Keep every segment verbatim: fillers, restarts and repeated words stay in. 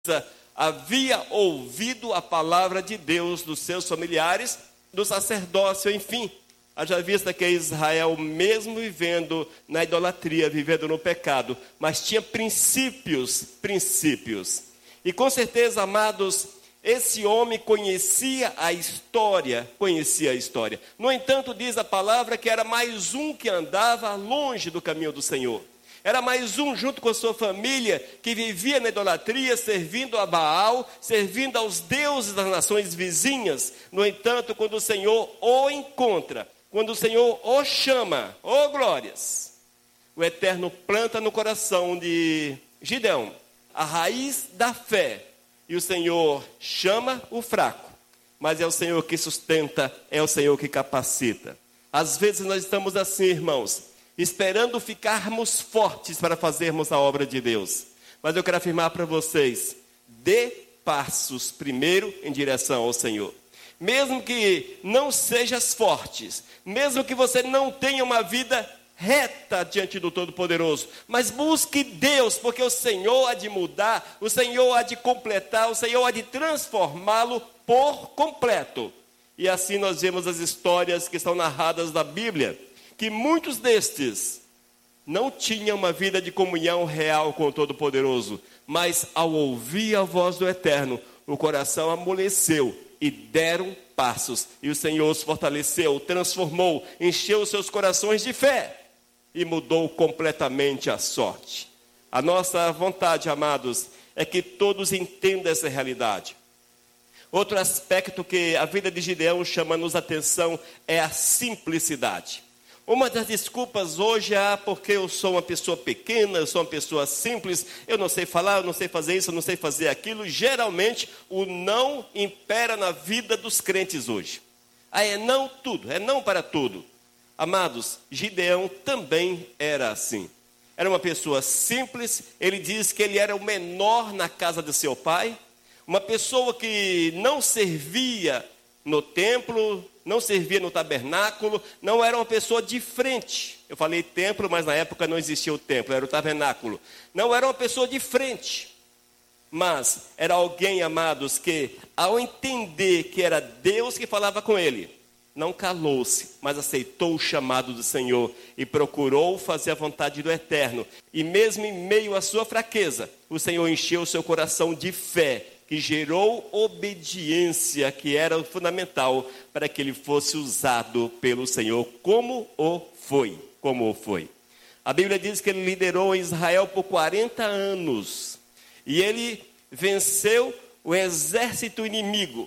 havia ouvido a palavra de Deus dos seus familiares, do sacerdócio, enfim. Haja vista que Israel, mesmo vivendo na idolatria, vivendo no pecado, mas tinha princípios, princípios. E com certeza, amados, esse homem conhecia a história, conhecia a história. No entanto, diz a palavra que era mais um que andava longe do caminho do Senhor. Era mais um, junto com a sua família, que vivia na idolatria, servindo a Baal, servindo aos deuses das nações vizinhas. No entanto, quando o Senhor o encontra, quando o Senhor o chama, oh glórias, o Eterno planta no coração de Gideão a raiz da fé. E o Senhor chama o fraco, mas é o Senhor que sustenta, é o Senhor que capacita. Às vezes nós estamos assim, irmãos, esperando ficarmos fortes para fazermos a obra de Deus. Mas eu quero afirmar para vocês, dê passos primeiro em direção ao Senhor. Mesmo que não sejas fortes, mesmo que você não tenha uma vida reta diante do Todo-Poderoso, mas busque Deus, porque o Senhor há de mudar, o Senhor há de completar, o Senhor há de transformá-lo por completo. E assim nós vemos as histórias que são narradas na Bíblia, que muitos destes não tinham uma vida de comunhão real com o Todo-Poderoso, mas ao ouvir a voz do Eterno, o coração amoleceu e deram passos, e o Senhor os fortaleceu, transformou, encheu os seus corações de fé, e mudou completamente a sorte. A nossa vontade, amados, é que todos entendam essa realidade. Outro aspecto que a vida de Gideão chama-nos atenção é a simplicidade. Uma das desculpas hoje é porque eu sou uma pessoa pequena, eu sou uma pessoa simples, eu não sei falar, eu não sei fazer isso, eu não sei fazer aquilo. Geralmente o não impera na vida dos crentes hoje. Ah, é não tudo, é não para tudo. Amados, Gideão também era assim. Era uma pessoa simples, ele diz que ele era o menor na casa de seu pai, uma pessoa que não servia no templo, não servia no tabernáculo, não era uma pessoa de frente. Eu falei templo, mas na época não existia o templo, era o tabernáculo. Não era uma pessoa de frente, mas era alguém, amados, que ao entender que era Deus que falava com ele, não calou-se, mas aceitou o chamado do Senhor e procurou fazer a vontade do Eterno. E mesmo em meio à sua fraqueza, o Senhor encheu o seu coração de fé, que gerou obediência, que era fundamental para que ele fosse usado pelo Senhor, como o foi, como o foi. A Bíblia diz que ele liderou Israel por quarenta anos, e ele venceu o exército inimigo,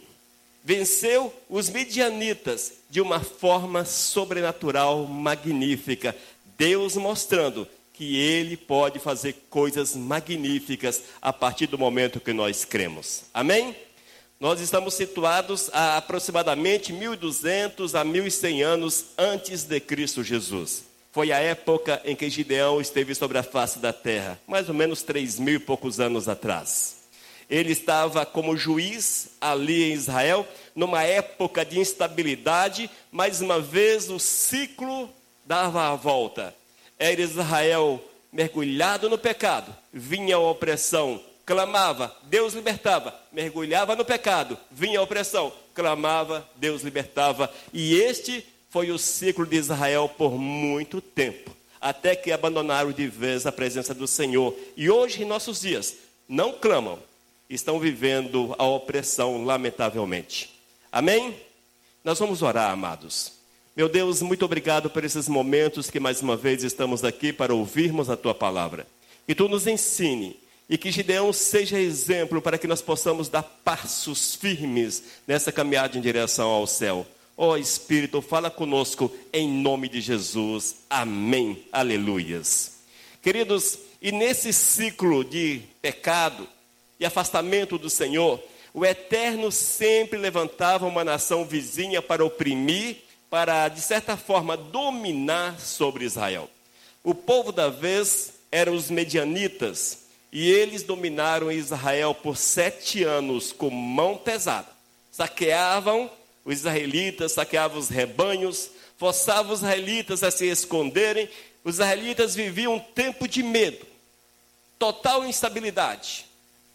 venceu os midianitas de uma forma sobrenatural, magnífica. Deus mostrando que Ele pode fazer coisas magníficas a partir do momento que nós cremos. Amém? Nós estamos situados a aproximadamente mil e duzentos a mil e cem anos antes de Cristo Jesus. Foi a época em que Gideão esteve sobre a face da terra, mais ou menos três mil e poucos anos atrás. Ele estava como juiz ali em Israel, numa época de instabilidade. Mais uma vez o ciclo dava a volta. Era Israel mergulhado no pecado, vinha a opressão, clamava, Deus libertava, mergulhava no pecado, vinha a opressão, clamava, Deus libertava. E este foi o ciclo de Israel por muito tempo, até que abandonaram de vez a presença do Senhor. E hoje, em nossos dias, não clamam, estão vivendo a opressão, lamentavelmente. Amém? Nós vamos orar, amados. Meu Deus, muito obrigado por esses momentos que mais uma vez estamos aqui para ouvirmos a Tua palavra. Que Tu nos ensine e que Gideão seja exemplo para que nós possamos dar passos firmes nessa caminhada em direção ao céu. Ó oh, Espírito, fala conosco em nome de Jesus. Amém. Aleluias. Queridos, e nesse ciclo de pecado e afastamento do Senhor, o Eterno sempre levantava uma nação vizinha para oprimir, para, de certa forma, dominar sobre Israel. O povo da vez eram os medianitas, e eles dominaram Israel por sete anos com mão pesada. Saqueavam os israelitas, saqueavam os rebanhos, forçavam os israelitas a se esconderem. Os israelitas viviam um tempo de medo, total instabilidade.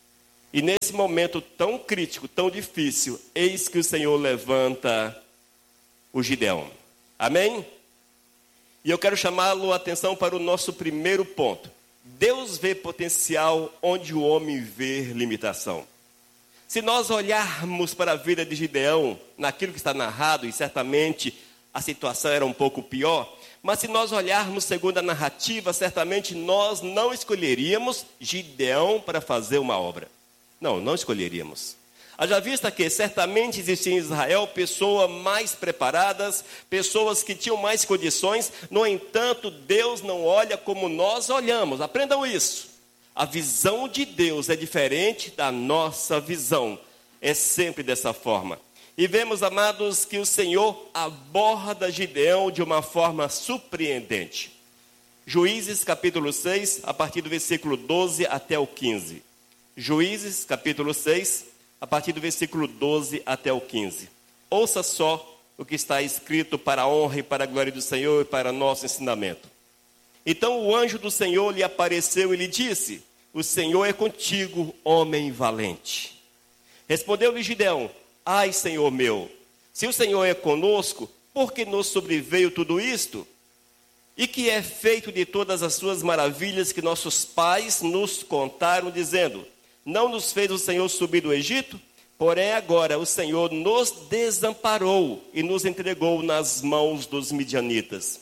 E nesse momento tão crítico, tão difícil, eis que o Senhor levanta o Gideão. Amém? E eu quero chamá-lo a atenção para o nosso primeiro ponto. Deus vê potencial onde o homem vê limitação. Se nós olharmos para a vida de Gideão, naquilo que está narrado, e certamente a situação era um pouco pior, mas se nós olharmos segundo a narrativa, certamente nós não escolheríamos Gideão para fazer uma obra. Não, não escolheríamos. Haja vista que certamente existiam em Israel pessoas mais preparadas, pessoas que tinham mais condições, no entanto, Deus não olha como nós olhamos. Aprendam isso. A visão de Deus é diferente da nossa visão. É sempre dessa forma. E vemos, amados, que o Senhor aborda Gideão de uma forma surpreendente. Juízes capítulo seis, a partir do versículo doze até o quinze. Juízes capítulo seis, a partir do versículo doze até o quinze. Ouça só o que está escrito para a honra e para a glória do Senhor e para nosso ensinamento. Então o anjo do Senhor lhe apareceu e lhe disse: o Senhor é contigo, homem valente. Respondeu-lhe Gideão: ai, Senhor meu, se o Senhor é conosco, por que nos sobreveio tudo isto? E que é feito de todas as suas maravilhas que nossos pais nos contaram, dizendo: não nos fez o Senhor subir do Egito? Porém agora o Senhor nos desamparou e nos entregou nas mãos dos midianitas.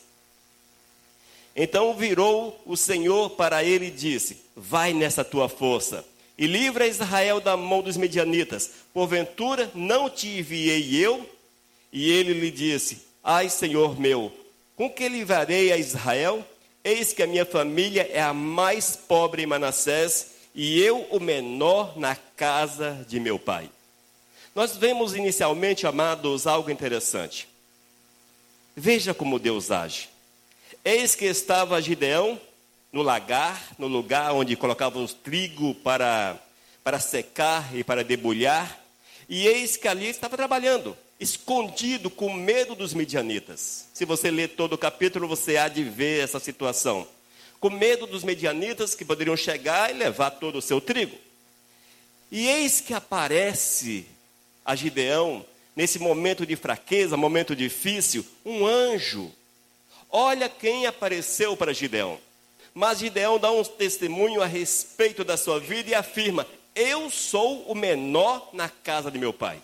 Então virou o Senhor para ele e disse: vai nessa tua força e livra Israel da mão dos midianitas. Porventura não te enviei eu? E ele lhe disse: ai, Senhor meu, com que livrarei a Israel? Eis que a minha família é a mais pobre em Manassés, e eu o menor na casa de meu pai. Nós vemos inicialmente, amados, algo interessante. Veja como Deus age. Eis que estava Gideão no lagar, no lugar onde colocavam o trigo para, para secar e para debulhar. E eis que ali estava trabalhando, escondido, com medo dos midianitas. Se você ler todo o capítulo, você há de ver essa situação. Com medo dos midianitas que poderiam chegar e levar todo o seu trigo. E eis que aparece a Gideão, nesse momento de fraqueza, momento difícil, um anjo. Olha quem apareceu para Gideão. Mas Gideão dá um testemunho a respeito da sua vida e afirma: eu sou o menor na casa de meu pai.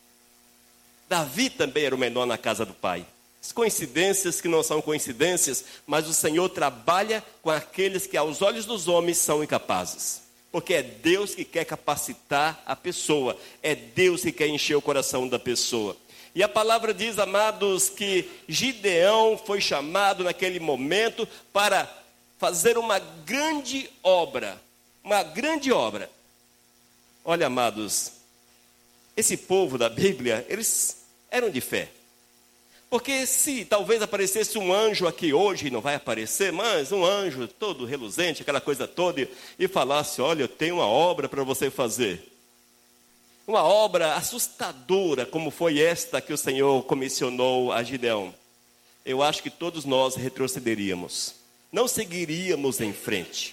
Davi também era o menor na casa do pai. Coincidências que não são coincidências, mas o Senhor trabalha com aqueles que aos olhos dos homens são incapazes. Porque é Deus que quer capacitar a pessoa, é Deus que quer encher o coração da pessoa. E a palavra diz, amados, que Gideão foi chamado naquele momento para fazer uma grande obra, uma grande obra. Olha, amados, esse povo da Bíblia, eles eram de fé. Porque se talvez aparecesse um anjo aqui hoje, não vai aparecer, mas um anjo todo reluzente, aquela coisa toda, e falasse: olha, eu tenho uma obra para você fazer. Uma obra assustadora, como foi esta que o Senhor comissionou a Gideão. Eu acho que todos nós retrocederíamos, não seguiríamos em frente.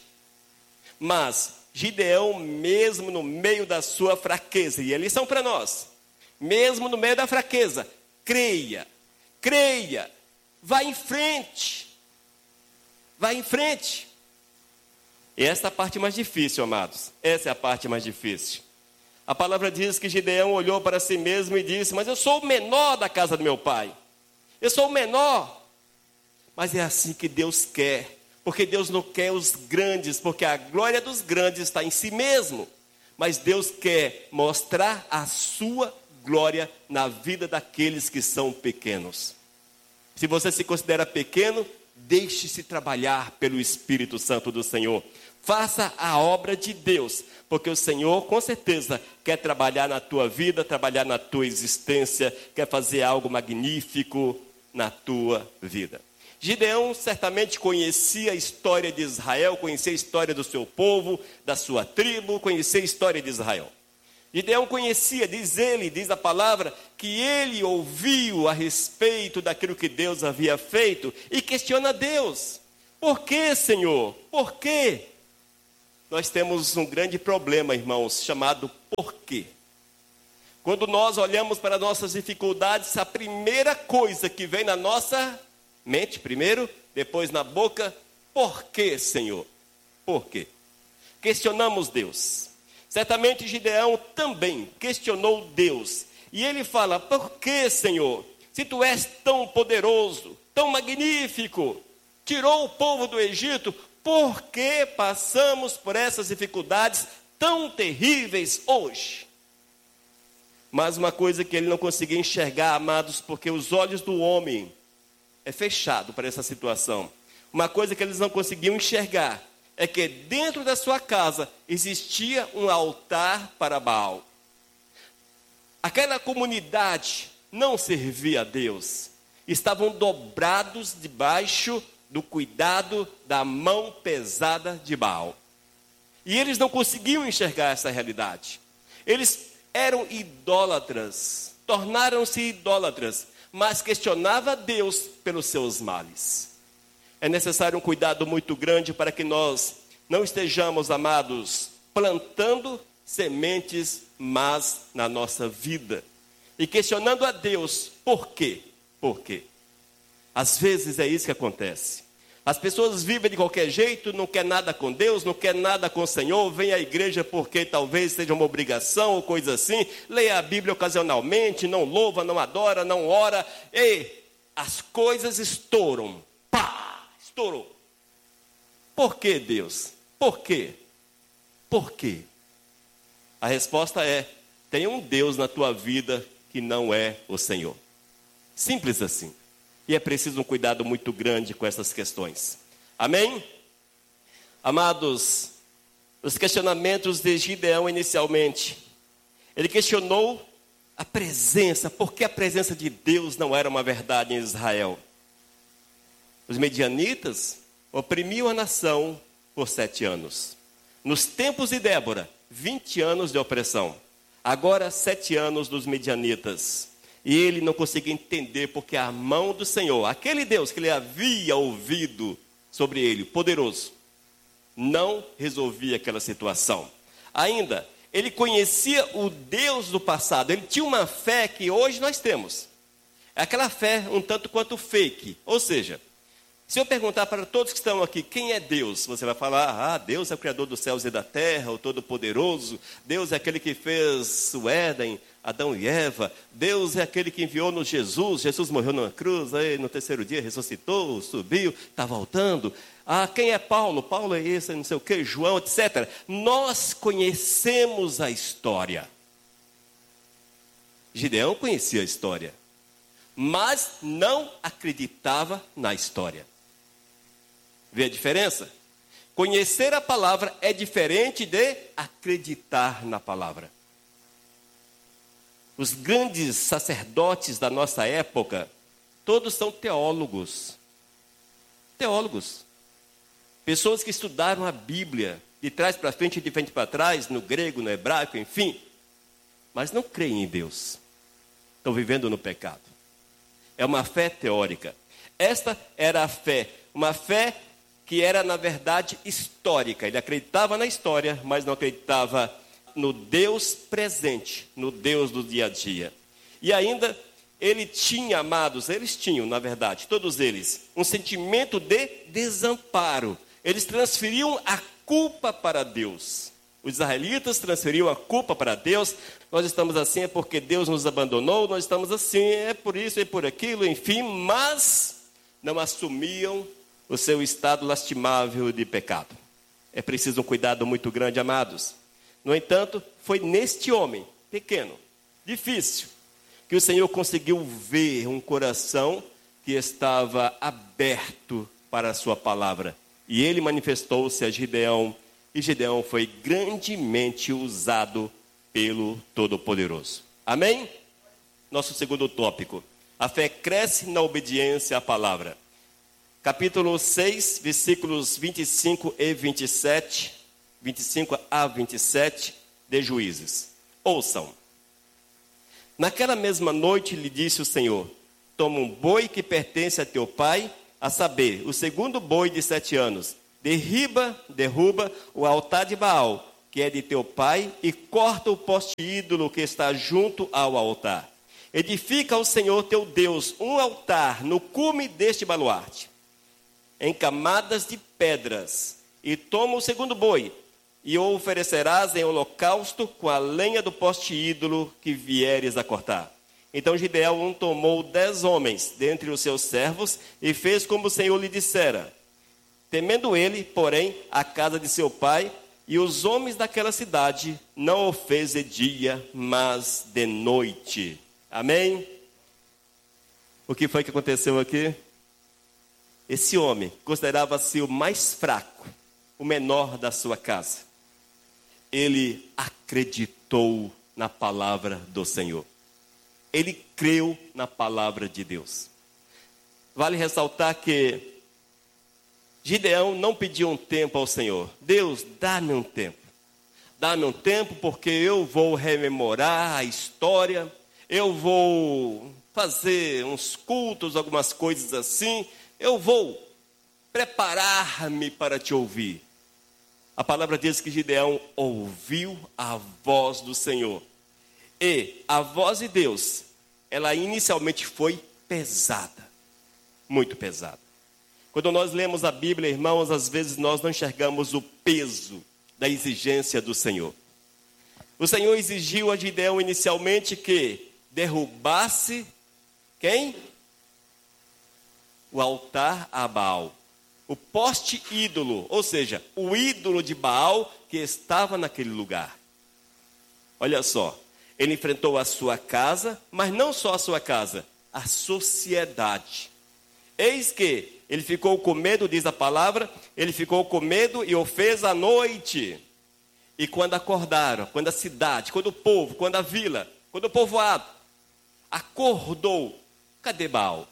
Mas Gideão, mesmo no meio da sua fraqueza, e a lição para nós, mesmo no meio da fraqueza, creia. Creia, vá em frente, vá em frente. E essa é a parte mais difícil, amados, essa é a parte mais difícil. A palavra diz que Gideão olhou para si mesmo e disse: mas eu sou o menor da casa do meu pai, eu sou o menor. Mas é assim que Deus quer, porque Deus não quer os grandes, porque a glória dos grandes está em si mesmo. Mas Deus quer mostrar a sua glória na vida daqueles que são pequenos. Se você se considera pequeno, deixe-se trabalhar pelo Espírito Santo do Senhor. Faça a obra de Deus, porque o Senhor com certeza quer trabalhar na tua vida, trabalhar na tua existência, quer fazer algo magnífico na tua vida. Gideão certamente conhecia a história de Israel, conhecia a história do seu povo, da sua tribo, conhecia a história de Israel. Gideão conhecia, diz ele, diz a palavra, que ele ouviu a respeito daquilo que Deus havia feito e questiona Deus. Por que, Senhor? Por quê? nós temos um grande problema, irmãos, chamado porquê. Quando nós olhamos para nossas dificuldades, a primeira coisa que vem na nossa mente, primeiro, depois na boca, por quê, Senhor? Por quê? Questionamos Deus. Certamente Gideão também questionou Deus. E ele fala, por que, Senhor? Se tu és tão poderoso, tão magnífico, tirou o povo do Egito, por que passamos por essas dificuldades tão terríveis hoje? Mas uma coisa que ele não conseguia enxergar, amados, porque os olhos do homem é fechado para essa situação. Uma coisa que eles não conseguiam enxergar é que dentro da sua casa existia um altar para Baal. Aquela comunidade não servia a Deus. Estavam dobrados debaixo do cuidado da mão pesada de Baal. E eles não conseguiam enxergar essa realidade. Eles eram idólatras, tornaram-se idólatras, mas questionava Deus pelos seus males. É necessário um cuidado muito grande para que nós não estejamos, amados, plantando sementes más na nossa vida e questionando a Deus, por quê? Por quê? Às vezes é isso que acontece. As pessoas vivem de qualquer jeito, não quer nada com Deus, não quer nada com o Senhor, vem à igreja porque talvez seja uma obrigação ou coisa assim, lê a Bíblia ocasionalmente, não louva, não adora, não ora, e as coisas estouram. Pá! Estourou. Por que, Deus? Por quê? Por quê? A resposta é, tem um Deus na tua vida que não é o Senhor. Simples assim. E é preciso um cuidado muito grande com essas questões. Amém? Amados, os questionamentos de Gideão inicialmente. Ele questionou a presença, porque a presença de Deus não era uma verdade em Israel. Os medianitas oprimiam a nação por sete anos. Nos tempos de Débora, vinte anos de opressão. Agora, sete anos dos medianitas. E ele não conseguia entender porque a mão do Senhor, aquele Deus que ele havia ouvido sobre ele, poderoso, não resolvia aquela situação. Ainda, ele conhecia o Deus do passado, ele tinha uma fé que hoje nós temos. É aquela fé um tanto quanto fake, ou seja, se eu perguntar para todos que estão aqui, quem é Deus? Você vai falar, ah, Deus é o Criador dos céus e da terra, o Todo-Poderoso. Deus é aquele que fez o Éden, Adão e Eva. Deus é aquele que enviou-nos Jesus. Jesus morreu numa cruz, aí no terceiro dia ressuscitou, subiu, está voltando. Ah, quem é Paulo? Paulo é esse, não sei o que, João, etcétera. Nós conhecemos a história. Gideão conhecia a história, mas não acreditava na história. Vê a diferença? Conhecer a palavra é diferente de acreditar na palavra. Os grandes sacerdotes da nossa época, todos são teólogos. Teólogos. Pessoas que estudaram a Bíblia, de trás para frente e de frente para trás, no grego, no hebraico, enfim. Mas não creem em Deus. Estão vivendo no pecado. É uma fé teórica. Esta era a fé, uma fé que era, na verdade, histórica. Ele acreditava na história, mas não acreditava no Deus presente, no Deus do dia a dia. E ainda, ele tinha, amados, eles tinham, na verdade, todos eles, um sentimento de desamparo. Eles transferiam a culpa para Deus. Os israelitas transferiam a culpa para Deus. Nós estamos assim é porque Deus nos abandonou, nós estamos assim, é por isso e por aquilo, enfim, mas não assumiam o seu estado lastimável de pecado. É preciso um cuidado muito grande, amados. No entanto, foi neste homem, pequeno, difícil, que o Senhor conseguiu ver um coração que estava aberto para a sua palavra. E ele manifestou-se a Gideão, e Gideão foi grandemente usado pelo Todo-Poderoso. Amém? Nosso segundo tópico. A fé cresce na obediência à palavra. Capítulo seis, versículos vinte e cinco e vinte e sete, vinte e cinco a vinte e sete de Juízes. Ouçam. Naquela mesma noite lhe disse o Senhor, toma um boi que pertence a teu pai, a saber, o segundo boi de sete anos, derriba, derruba o altar de Baal, que é de teu pai, e corta o poste ídolo que está junto ao altar. Edifica ao Senhor teu Deus um altar no cume deste baluarte, em camadas de pedras, e toma o segundo boi, e o oferecerás em holocausto com a lenha do poste ídolo que vieres a cortar. Então Gideão tomou dez homens dentre os seus servos e fez como o Senhor lhe dissera. Temendo ele, porém, a casa de seu pai e os homens daquela cidade, não o fez de dia, mas de noite. Amém? O que foi que aconteceu aqui? Esse homem considerava-se o mais fraco, o menor da sua casa. Ele acreditou na palavra do Senhor. Ele creu na palavra de Deus. Vale ressaltar que Gideão não pediu um tempo ao Senhor. Deus, dá-me um tempo. Dá-me um tempo porque eu vou rememorar a história. Eu vou fazer uns cultos, algumas coisas assim. Eu vou preparar-me para te ouvir. A palavra diz que Gideão ouviu a voz do Senhor. E a voz de Deus, ela inicialmente foi pesada. Muito pesada. Quando nós lemos a Bíblia, irmãos, às vezes nós não enxergamos o peso da exigência do Senhor. O Senhor exigiu a Gideão inicialmente que derrubasse quem? O altar a Baal. O poste ídolo, ou seja, o ídolo de Baal que estava naquele lugar. Olha só, ele enfrentou a sua casa, mas não só a sua casa, a sociedade. Eis que ele ficou com medo, diz a palavra, ele ficou com medo e o fez à noite. E quando acordaram, quando a cidade, quando o povo, quando a vila, quando o povoado acordou, cadê Baal?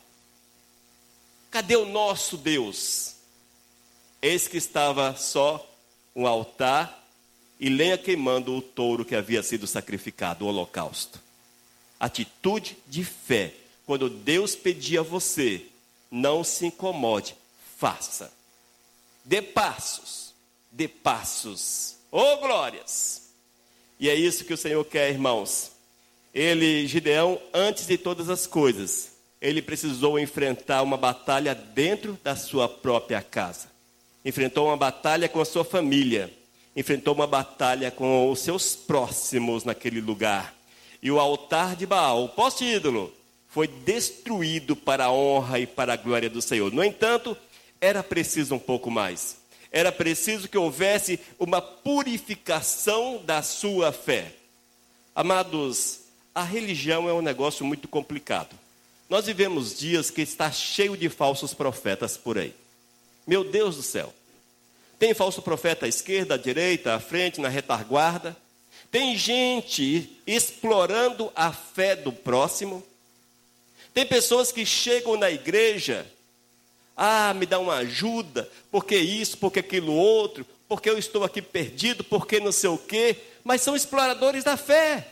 Cadê o nosso Deus? Eis que estava só um altar e lenha queimando o touro que havia sido sacrificado, o holocausto. Atitude de fé. Quando Deus pedir a você, não se incomode, faça. Dê passos, dê passos. Oh, glórias! E é isso que o Senhor quer, irmãos. Ele, Gideão, antes de todas as coisas, ele precisou enfrentar uma batalha dentro da sua própria casa. Enfrentou uma batalha com a sua família. Enfrentou uma batalha com os seus próximos naquele lugar. E o altar de Baal, o poste ídolo, foi destruído para a honra e para a glória do Senhor. No entanto, era preciso um pouco mais. Era preciso que houvesse uma purificação da sua fé. Amados, a religião é um negócio muito complicado. Nós vivemos dias que está cheio de falsos profetas por aí. Meu Deus do céu. Tem falso profeta à esquerda, à direita, à frente, na retaguarda. Tem gente explorando a fé do próximo. Tem pessoas que chegam na igreja. Ah, me dá uma ajuda. Porque isso, porque aquilo outro. Porque eu estou aqui perdido, porque não sei o quê. Mas são exploradores da fé.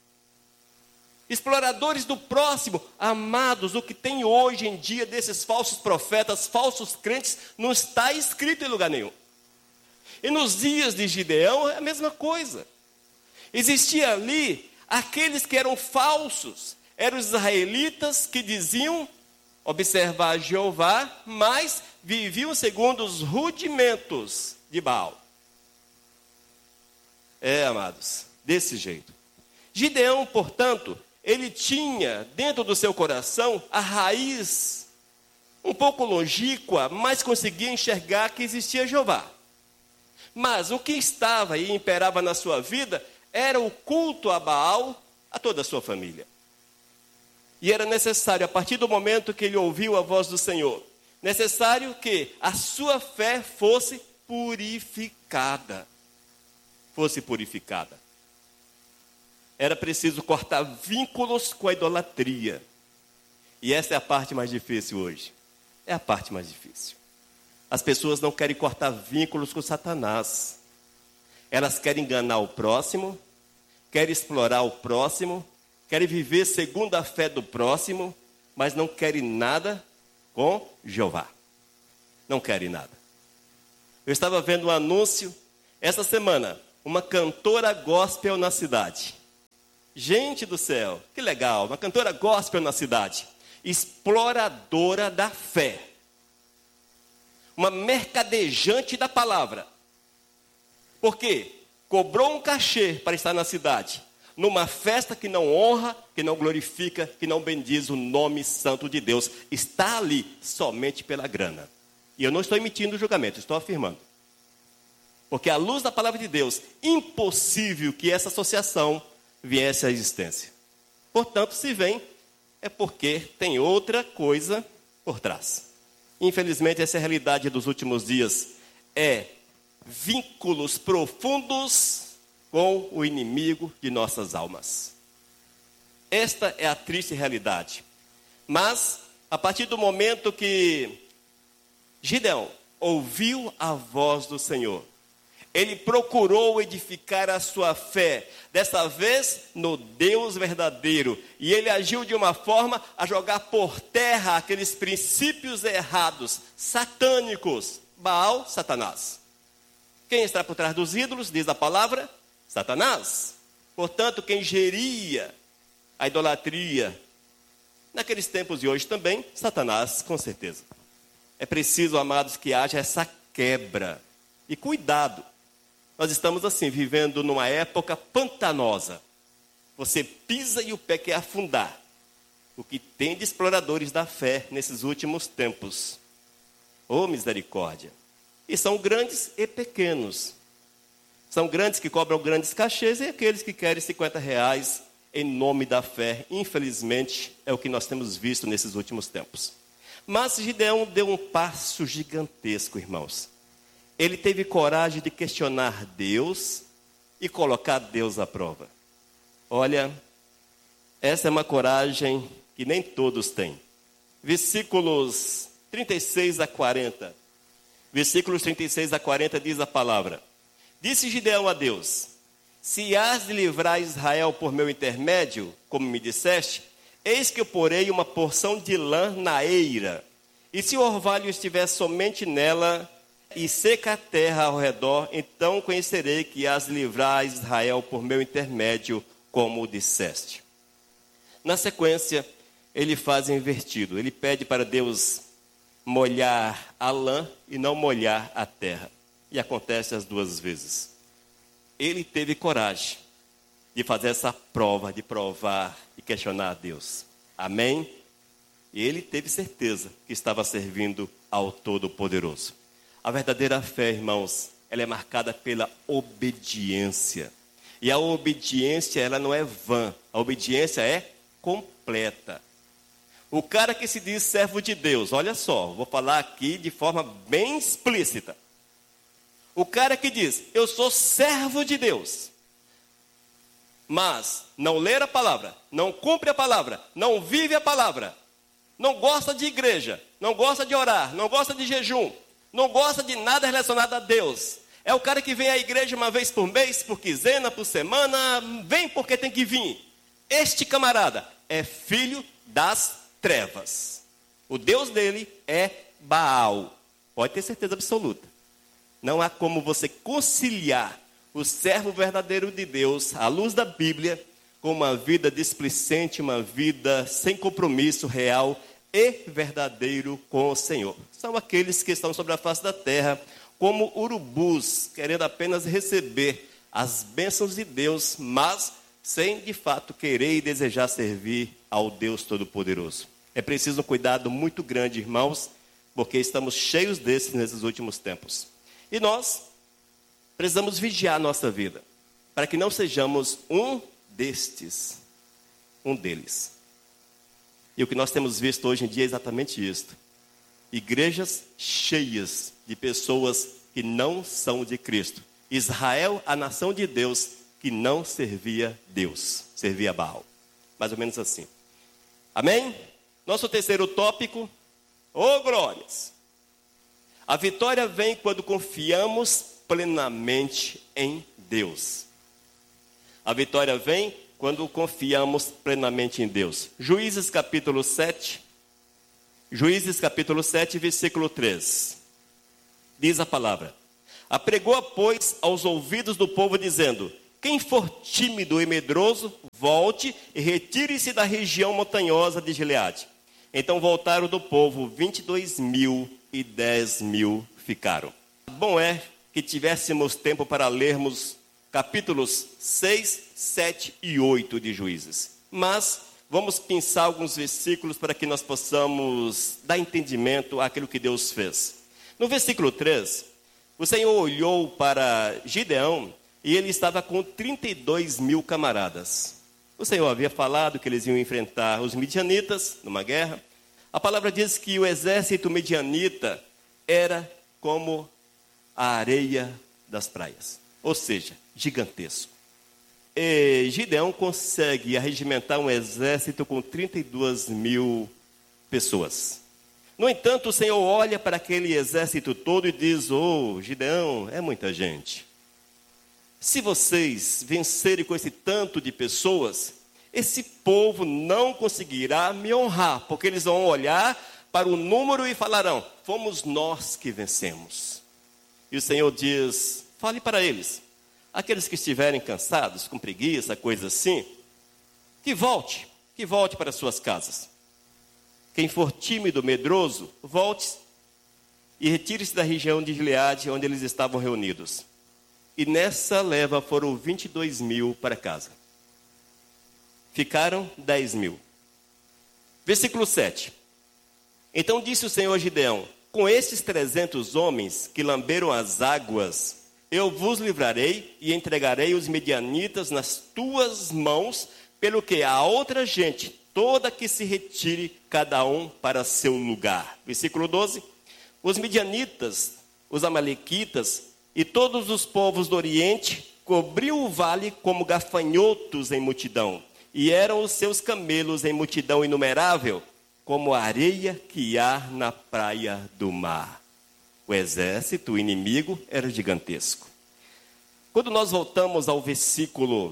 Exploradores do próximo. Amados, o que tem hoje em dia desses falsos profetas, falsos crentes, não está escrito em lugar nenhum. E nos dias de Gideão é a mesma coisa. Existia ali aqueles que eram falsos. Eram os israelitas que diziam observar Jeová, mas viviam segundo os rudimentos de Baal. É, amados, desse jeito. Gideão, portanto, ele tinha dentro do seu coração a raiz um pouco longínqua, mas conseguia enxergar que existia Jeová. Mas o que estava e imperava na sua vida era o culto a Baal a toda a sua família. E era necessário, a partir do momento que ele ouviu a voz do Senhor, necessário que a sua fé fosse purificada. Fosse purificada. Era preciso cortar vínculos com a idolatria. E essa é a parte mais difícil hoje. É a parte mais difícil. As pessoas não querem cortar vínculos com Satanás. Elas querem enganar o próximo, querem explorar o próximo, querem viver segundo a fé do próximo, mas não querem nada com Jeová. Não querem nada. Eu estava vendo um anúncio essa semana, uma cantora gospel na cidade. Gente do céu, que legal, uma cantora gospel na cidade. Exploradora da fé. Uma mercadejante da palavra. Por quê? Cobrou um cachê para estar na cidade. Numa festa que não honra, que não glorifica, que não bendiz o nome santo de Deus. Está ali somente pela grana. E eu não estou emitindo julgamento, estou afirmando. Porque à luz da palavra de Deus, impossível que essa associação viesse à existência. Portanto, se vem, é porque tem outra coisa por trás. Infelizmente, essa é a realidade dos últimos dias. É vínculos profundos com o inimigo de nossas almas. Esta é a triste realidade. Mas, a partir do momento que Gideão ouviu a voz do Senhor, ele procurou edificar a sua fé, dessa vez no Deus verdadeiro. E ele agiu de uma forma a jogar por terra aqueles princípios errados, satânicos. Baal, Satanás. Quem está por trás dos ídolos, diz a palavra? Satanás. Portanto, quem geria a idolatria, naqueles tempos de hoje também, Satanás, com certeza. É preciso, amados, que haja essa quebra. E cuidado. Nós estamos assim, vivendo numa época pantanosa. Você pisa e o pé quer afundar. O que tem de exploradores da fé nesses últimos tempos. Oh, misericórdia. E são grandes e pequenos. São grandes que cobram grandes cachês e aqueles que querem cinquenta reais em nome da fé. Infelizmente, é o que nós temos visto nesses últimos tempos. Mas Gideão deu um passo gigantesco, irmãos. Ele teve coragem de questionar Deus e colocar Deus à prova. Olha, essa é uma coragem que nem todos têm. Versículos trinta e seis a quarenta. Versículos trinta e seis a quarenta diz a palavra. Disse Gideão a Deus: se hás de livrar Israel por meu intermédio, como me disseste, eis que eu porei uma porção de lã na eira. E se o orvalho estiver somente nela, e seca a terra ao redor, então conhecerei que hás de livrar Israel por meu intermédio, como disseste. Na sequência, ele faz invertido. Ele pede para Deus molhar a lã e não molhar a terra. E acontece as duas vezes. Ele teve coragem de fazer essa prova, de provar e questionar a Deus. Amém? E ele teve certeza que estava servindo ao Todo-Poderoso. A verdadeira fé, irmãos, ela é marcada pela obediência. E a obediência, ela não é vã. A obediência é completa. O cara que se diz servo de Deus, olha só, vou falar aqui de forma bem explícita. O cara que diz, eu sou servo de Deus, mas não lê a palavra, não cumpre a palavra, não vive a palavra, não gosta de igreja, não gosta de orar, não gosta de jejum, não gosta de nada relacionado a Deus. É o cara que vem à igreja uma vez por mês, por quinzena, por semana, vem porque tem que vir. Este camarada é filho das trevas. O Deus dele é Baal. Pode ter certeza absoluta. Não há como você conciliar o servo verdadeiro de Deus, à luz da Bíblia, com uma vida displicente, uma vida sem compromisso real e verdadeiro com o Senhor. São aqueles que estão sobre a face da terra como urubus, querendo apenas receber as bênçãos de Deus, mas sem de fato querer e desejar servir ao Deus Todo-Poderoso. É preciso um cuidado muito grande, irmãos, porque estamos cheios desses nesses últimos tempos. E nós precisamos vigiar a nossa vida, para que não sejamos um destes, um deles. E o que nós temos visto hoje em dia é exatamente isto. Igrejas cheias de pessoas que não são de Cristo. Israel, a nação de Deus, que não servia Deus, servia Baal. Mais ou menos assim. Amém? Nosso terceiro tópico, ô glórias. A vitória vem quando confiamos plenamente em Deus. A vitória vem quando confiamos plenamente em Deus. Juízes capítulo sete. Juízes capítulo sete, versículo três. Diz a palavra: Apregou, pois, aos ouvidos do povo, dizendo: quem for tímido e medroso, volte e retire-se da região montanhosa de Gileade. Então voltaram do povo vinte e dois mil e dez mil ficaram. Bom é que tivéssemos tempo para lermos capítulos seis, sete e oito de Juízes. Mas vamos pensar alguns versículos para que nós possamos dar entendimento àquilo que Deus fez. No versículo três, o Senhor olhou para Gideão e ele estava com trinta e dois mil camaradas. O Senhor havia falado que eles iam enfrentar os midianitas numa guerra. A palavra diz que o exército midianita era como a areia das praias, ou seja, gigantesco. E Gideão consegue arregimentar um exército com trinta e duas mil pessoas. No entanto, o Senhor olha para aquele exército todo e diz: oh, Gideão, é muita gente. Se vocês vencerem com esse tanto de pessoas, esse povo não conseguirá me honrar, porque eles vão olhar para o número e falarão: fomos nós que vencemos. E o Senhor diz: fale para eles, aqueles que estiverem cansados, com preguiça, coisa assim, que volte, que volte para suas casas. Quem for tímido, medroso, volte e retire-se da região de Gileade, onde eles estavam reunidos. E nessa leva foram vinte e dois mil para casa. Ficaram dez mil. Versículo sete. Então disse o Senhor a Gideão: com esses trezentos homens que lamberam as águas, eu vos livrarei e entregarei os medianitas nas tuas mãos, pelo que a outra gente toda que se retire, cada um para seu lugar. Versículo doze. Os medianitas, os amalequitas e todos os povos do Oriente cobriu o vale como gafanhotos em multidão, e eram os seus camelos em multidão inumerável, como a areia que há na praia do mar. O exército, o inimigo, era gigantesco. Quando nós voltamos ao versículo,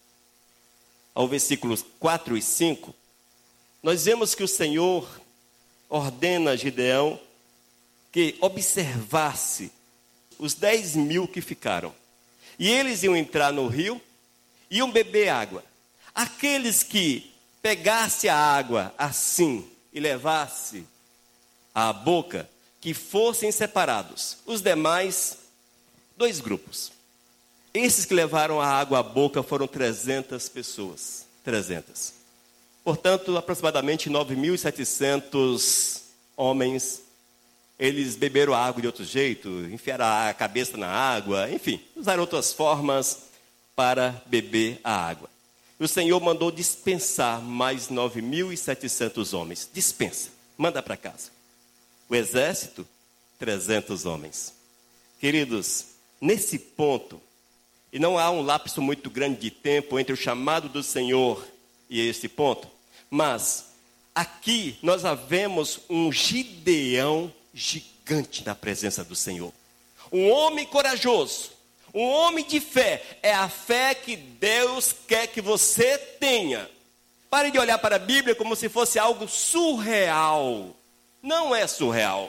ao versículos quatro e cinco, nós vemos que o Senhor ordena a Gideão que observasse os dez mil que ficaram. E eles iam entrar no rio, iam beber água. Aqueles que pegasse a água assim e levasse à boca, que fossem separados. Os demais, dois grupos. Esses que levaram a água à boca foram trezentas pessoas. trezentas. Portanto, aproximadamente nove mil e setecentos homens, eles beberam a água de outro jeito, enfiaram a cabeça na água, enfim, usaram outras formas para beber a água. E o Senhor mandou dispensar mais nove mil e setecentos homens. Dispensa, manda para casa. O exército, trezentos homens. Queridos, nesse ponto, e não há um lapso muito grande de tempo entre o chamado do Senhor e esse ponto, mas aqui nós vemos um Gideão gigante na presença do Senhor. Um homem corajoso, um homem de fé. É a fé que Deus quer que você tenha. Pare de olhar para a Bíblia como se fosse algo surreal. Não é surreal.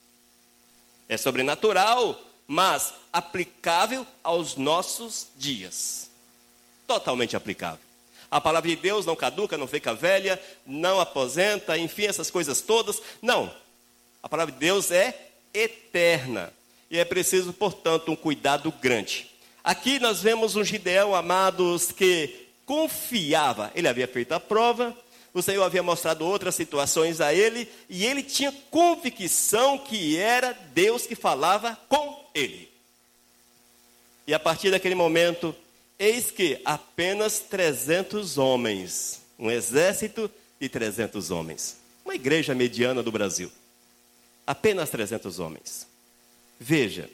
É sobrenatural, mas aplicável aos nossos dias. Totalmente aplicável. A palavra de Deus não caduca, não fica velha, não aposenta, enfim, essas coisas todas. Não. A palavra de Deus é eterna. E é preciso, portanto, um cuidado grande. Aqui nós vemos um Gideão, amados, que confiava. Ele havia feito a prova, o Senhor havia mostrado outras situações a ele, e ele tinha convicção que era Deus que falava com ele. E a partir daquele momento, eis que apenas trezentos homens, um exército de trezentos homens, uma igreja mediana do Brasil, apenas trezentos homens. Veja,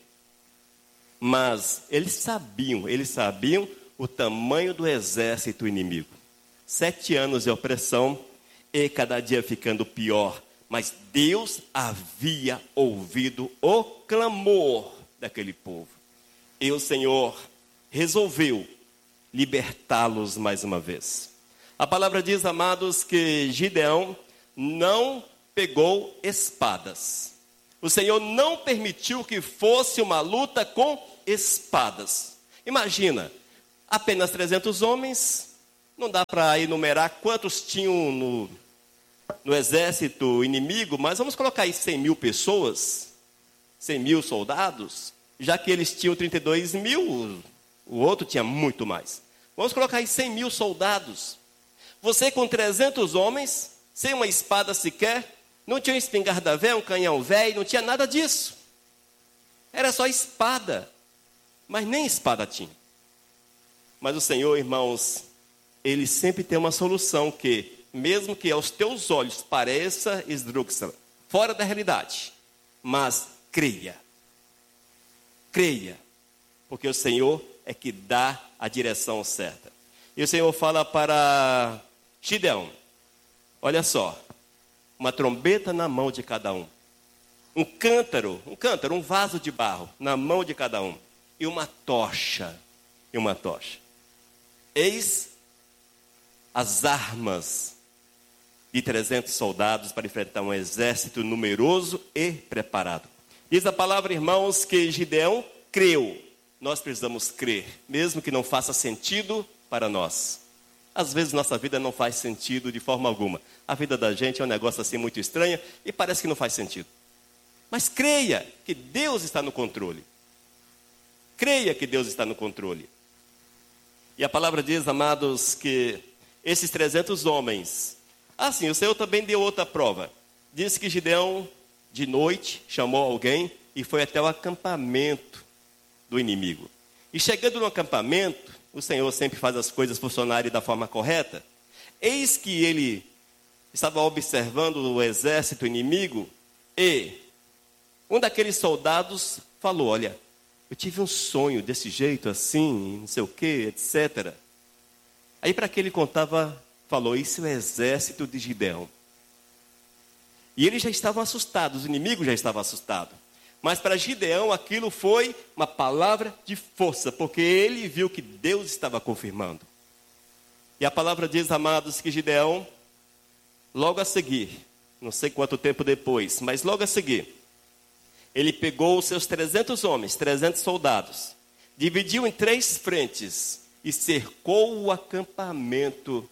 mas eles sabiam, eles sabiam o tamanho do exército inimigo. Sete anos de opressão e cada dia ficando pior, mas Deus havia ouvido o clamor daquele povo. E o Senhor resolveu libertá-los mais uma vez. A palavra diz, amados, que Gideão não pegou espadas. O Senhor não permitiu que fosse uma luta com espadas. Imagina, apenas trezentos homens, não dá para enumerar quantos tinham no, no exército inimigo, mas vamos colocar aí cem mil pessoas, cem mil soldados, já que eles tinham trinta e dois mil, o outro tinha muito mais. Vamos colocar aí cem mil soldados. Você com trezentos homens, sem uma espada sequer, não tinha um espingarda velha, um canhão velho, não tinha nada disso. Era só espada, mas nem espada tinha. Mas o Senhor, irmãos, Ele sempre tem uma solução que, mesmo que aos teus olhos pareça esdrúxula, fora da realidade, mas creia. Creia, porque o Senhor é que dá a direção certa. E o Senhor fala para Gideão, olha só, uma trombeta na mão de cada um, um cântaro, um cântaro, um vaso de barro na mão de cada um, e uma tocha, e uma tocha. Eis as armas de trezentos soldados para enfrentar um exército numeroso e preparado. Diz a palavra, irmãos, que Gideão creu. Nós precisamos crer, mesmo que não faça sentido para nós. Às vezes nossa vida não faz sentido de forma alguma. A vida da gente é um negócio assim muito estranho e parece que não faz sentido. Mas creia que Deus está no controle. Creia que Deus está no controle. E a palavra diz, amados, que esses trezentos homens... Ah, sim, o Senhor também deu outra prova. Diz que Gideão, de noite, chamou alguém e foi até o acampamento do inimigo. E chegando no acampamento, o Senhor sempre faz as coisas funcionarem da forma correta. Eis que ele estava observando o exército inimigo e um daqueles soldados falou, olha, eu tive um sonho desse jeito, assim, não sei o que, etcétera. Aí para que ele contava, falou, isso é o exército de Gideão. E eles já estavam assustados, o inimigo já estava assustado. Mas para Gideão aquilo foi uma palavra de força, porque ele viu que Deus estava confirmando. E a palavra diz, amados, que Gideão, logo a seguir, não sei quanto tempo depois, mas logo a seguir, ele pegou os seus trezentos homens, trezentos soldados, dividiu em três frentes e cercou o acampamento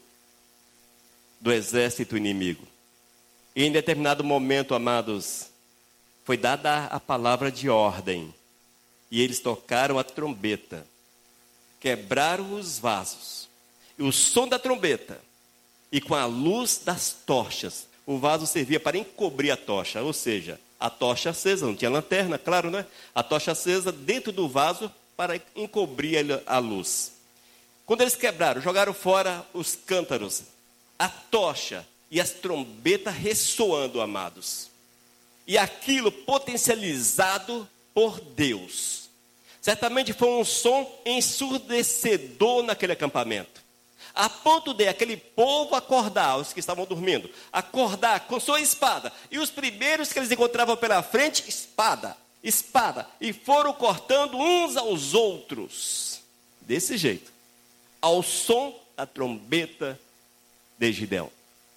do exército inimigo. E em determinado momento, amados, foi dada a palavra de ordem. E eles tocaram a trombeta. Quebraram os vasos. E o som da trombeta. E com a luz das tochas. O vaso servia para encobrir a tocha. Ou seja, a tocha acesa. Não tinha lanterna, claro, né? A tocha acesa dentro do vaso para encobrir a luz. Quando eles quebraram, jogaram fora os cântaros. A tocha e as trombetas ressoando, amados. E aquilo potencializado por Deus. Certamente foi um som ensurdecedor naquele acampamento. A ponto de aquele povo acordar, os que estavam dormindo, acordar com sua espada. E os primeiros que eles encontravam pela frente, espada, espada. E foram cortando uns aos outros. Desse jeito. Ao som da trombeta de Gideão.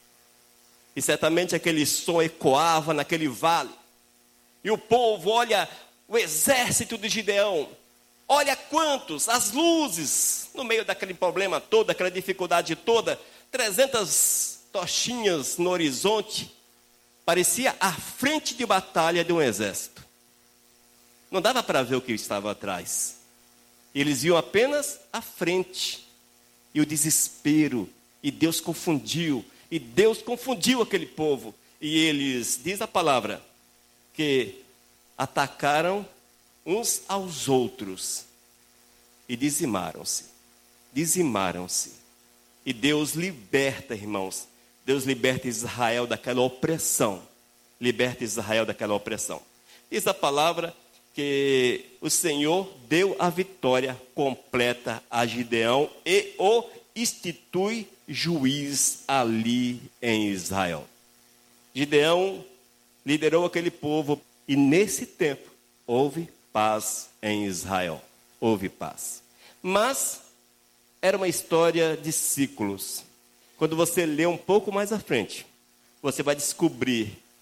E certamente aquele som ecoava naquele vale. E o povo, olha o exército de Gideão. Olha quantos, as luzes, no meio daquele problema todo, daquela dificuldade toda. trezentas tochinhas no horizonte. Parecia a frente de batalha de um exército. Não dava para ver o que estava atrás. Eles viam apenas a frente. E o desespero. E Deus confundiu. E Deus confundiu aquele povo. E eles, diz a palavra, que atacaram uns aos outros. E dizimaram-se. Dizimaram-se. E Deus liberta, irmãos. Deus liberta Israel daquela opressão. Liberta Israel daquela opressão. Diz a palavra que o Senhor deu a vitória completa a Gideão e o institui juiz ali em Israel. Gideão liderou aquele povo e nesse tempo houve paz em Israel. Houve paz. Mas era uma história de ciclos. Quando você lê um pouco mais à frente, você vai descobrir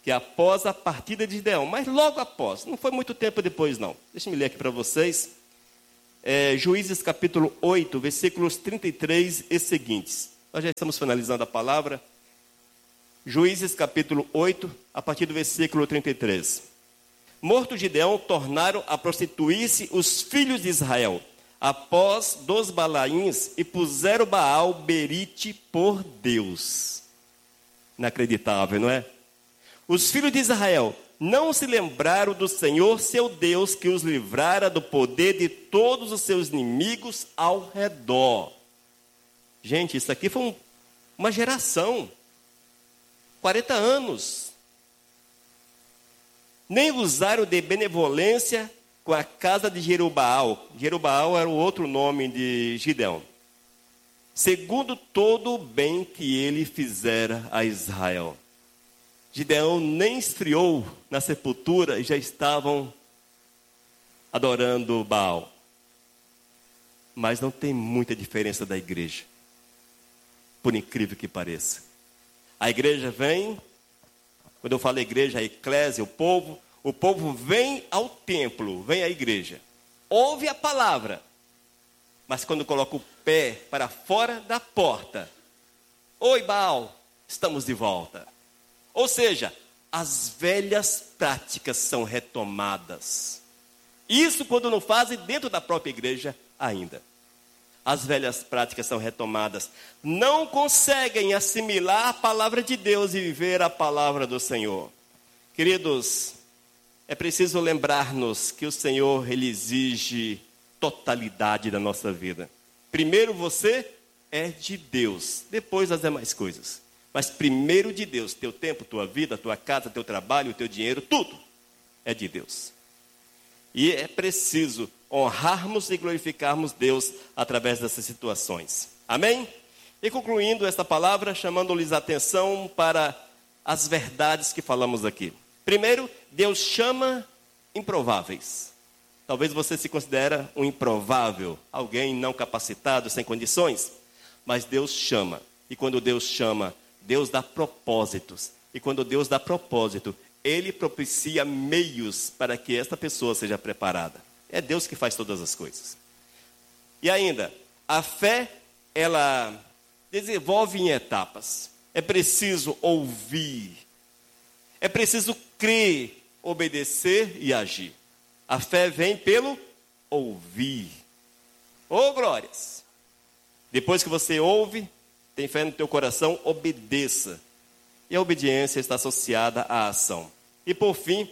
que após a partida de Gideão, mas logo após, não foi muito tempo depois não. Deixa eu ler aqui para vocês. É, Juízes capítulo oito, versículos trinta e três e seguintes. Nós já estamos finalizando a palavra. Juízes capítulo oito, a partir do versículo trinta e três. Morto Gideão, tornaram a prostituir-se os filhos de Israel, após dos Balaíns, e puseram Baal Berite por Deus. Inacreditável, não é? Os filhos de Israel não se lembraram do Senhor, seu Deus, que os livrara do poder de todos os seus inimigos ao redor. Gente, isso aqui foi um, uma geração. quarenta anos. Nem usaram de benevolência com a casa de Jerubaal. Jerubaal era o outro nome de Gideão. Segundo todo o bem que ele fizera a Israel. Gideão nem esfriou na sepultura e já estavam adorando Baal. Mas não tem muita diferença da igreja, por incrível que pareça. A igreja vem, quando eu falo igreja, a eclésia, o povo, o povo vem ao templo, vem à igreja, ouve a palavra, mas quando coloca o pé para fora da porta, oi Baal, estamos de volta. Ou seja, as velhas práticas são retomadas. Isso quando não fazem dentro da própria igreja ainda. As velhas práticas são retomadas. Não conseguem assimilar a palavra de Deus e viver a palavra do Senhor. Queridos, é preciso lembrar-nos que o Senhor, Ele exige totalidade da nossa vida. Primeiro você é de Deus, depois as demais coisas. Mas primeiro de Deus, teu tempo, tua vida, tua casa, teu trabalho, teu dinheiro, tudo é de Deus. E é preciso honrarmos e glorificarmos Deus através dessas situações. Amém? E concluindo esta palavra, chamando-lhes a atenção para as verdades que falamos aqui. Primeiro, Deus chama improváveis. Talvez você se considere um improvável, alguém não capacitado, sem condições. Mas Deus chama. E quando Deus chama, Deus dá propósitos. E quando Deus dá propósito, Ele propicia meios para que esta pessoa seja preparada. É Deus que faz todas as coisas. E ainda, a fé, ela desenvolve em etapas. É preciso ouvir. É preciso crer, obedecer e agir. A fé vem pelo ouvir. Ô glórias! Depois que você ouve, tem fé no teu coração, obedeça. E a obediência está associada à ação. E por fim,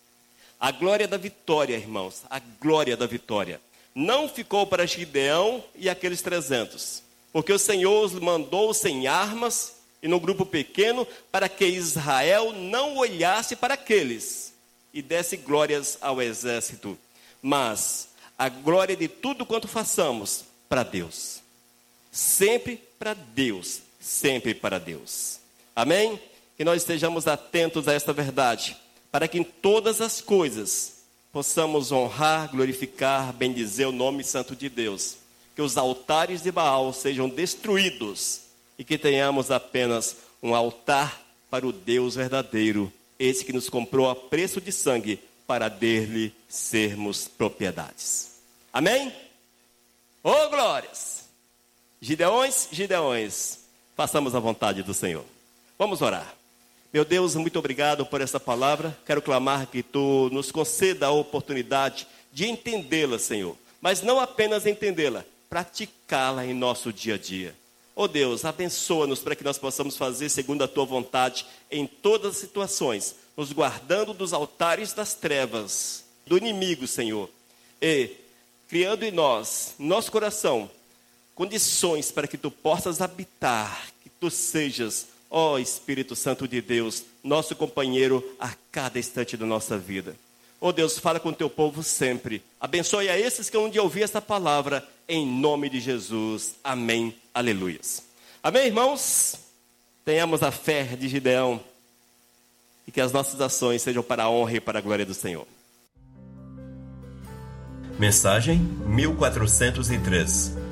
a glória da vitória, irmãos. A glória da vitória. Não ficou para Gideão e aqueles trezentos. Porque o Senhor os mandou sem armas e num grupo pequeno para que Israel não olhasse para aqueles e desse glórias ao exército. Mas a glória de tudo quanto façamos para Deus. Sempre para Deus, sempre para Deus. Amém? Que nós estejamos atentos a esta verdade, para que em todas as coisas possamos honrar, glorificar, bendizer o nome santo de Deus. Que os altares de Baal sejam destruídos e que tenhamos apenas um altar para o Deus verdadeiro, esse que nos comprou a preço de sangue, para dele sermos propriedades. Amém? Ô glórias! Gideões, Gideões, façamos a vontade do Senhor. Vamos orar. Meu Deus, muito obrigado por essa palavra. Quero clamar que Tu nos conceda a oportunidade de entendê-la, Senhor. Mas não apenas entendê-la, praticá-la em nosso dia a dia. Oh Deus, abençoa-nos para que nós possamos fazer segundo a Tua vontade em todas as situações, nos guardando dos altares das trevas, do inimigo, Senhor. E criando em nós, nosso coração, condições para que Tu possas habitar, que Tu sejas, ó Espírito Santo de Deus, nosso companheiro a cada instante da nossa vida. Ó Deus, fala com o Teu povo sempre. Abençoe a esses que hão de ouvir esta palavra, em nome de Jesus. Amém. Aleluias. Amém, irmãos? Tenhamos a fé de Gideão e que as nossas ações sejam para a honra e para a glória do Senhor. Mensagem mil quatrocentos e três.